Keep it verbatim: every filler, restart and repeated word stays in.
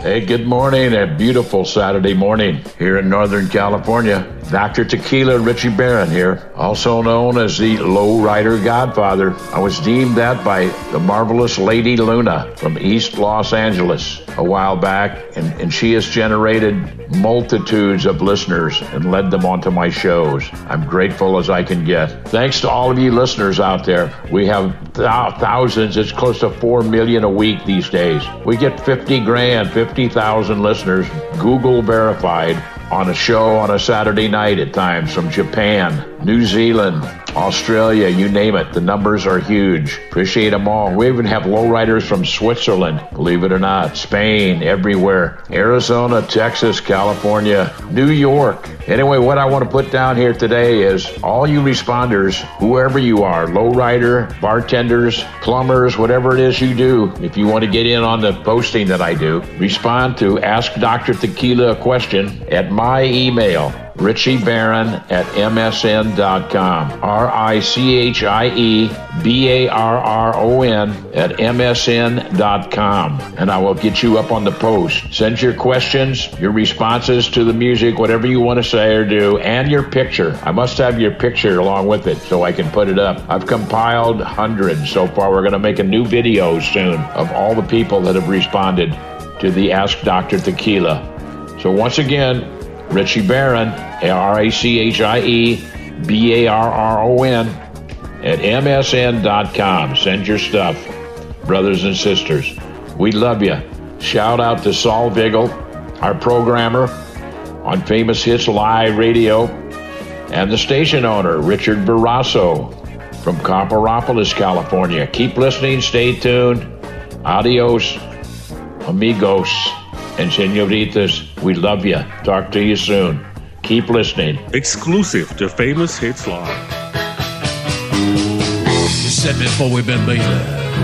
Hey, good morning. A beautiful Saturday morning here in Northern California. Doctor Tequila, Richie Barron here, also known as the Lowrider Godfather. I was deemed that by the marvelous Lady Luna from East Los Angeles a while back, and, and she has generated multitudes of listeners and led them onto my shows. I'm grateful as I can get. Thanks to all of you listeners out there. We have th- thousands, it's close to four million a week these days. We get fifty grand, fifty thousand listeners, Google verified, on a show on a Saturday night at times from Japan, New Zealand, Australia, you name it. The numbers are huge. Appreciate them all. We even have lowriders from Switzerland, believe it or not, Spain, everywhere, Arizona, Texas, California, New York. Anyway, what I want to put down here today is all you responders, whoever you are, lowrider, bartenders, plumbers, whatever it is you do, if you want to get in on the posting that I do, respond to Ask Doctor Tequila a question at my email, Richie Barron at M S N dot com. R I C H I E B A R R O N at M S N dot com. And I will get you up on the post. Send your questions, your responses to the music, whatever you want to say or do, and your picture. I must have your picture along with it so I can put it up. I've compiled hundreds so far. We're going to make a new video soon of all the people that have responded to the Ask Doctor Tequila. So once again, Richie Barron, R A C H I E B A R R O N at M S N dot com. Send your stuff, brothers and sisters. We love you. Shout out to Saul Vigil, our programmer on Famous Hits Live Radio, and the station owner, Richard Barrasso from Copperopolis, California. Keep listening. Stay tuned. Adios, amigos and senoritas. We love you. Talk to you soon. Keep listening. Exclusive to Famous Hits Live. You said before we've been beaten.